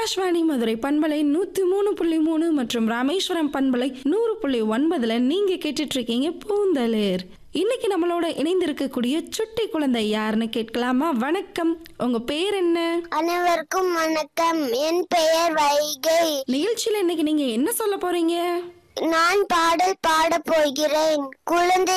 ஆகாஷ்வாணி மதுரை பண்பலை 103.3 மற்றும் ராமேஸ்வரம் பண்பலை 100.9 நீங்க கேட்டுட்டு இருக்கீங்க பூந்தளிர். இன்னைக்கு நம்மளோட இணைந்திருக்கக்கூடிய சுட்டி குழந்தை யாருன்னு கேட்கலாமா? வணக்கம், உங்க பேர் என்ன? அனைவருக்கும் வணக்கம். என் பெயர் வைகை. நிகழ்ச்சியில இன்னைக்கு நீங்க என்ன சொல்ல போறீங்க? நான் பாடல் பாட போகிறேன். குழந்தை